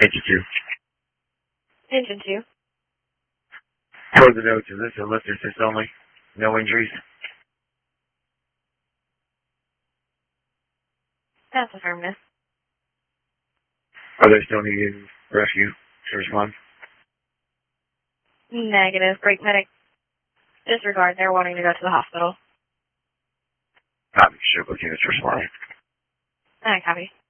Engine 2. Engine 2. For the notes, is this a lift assist only? No injuries? That's affirmative. Are there still needing rescue to respond? Negative. Brake medic. Disregard. They're wanting to go to the hospital. Copy. Ship lieutenant's responding. I copy.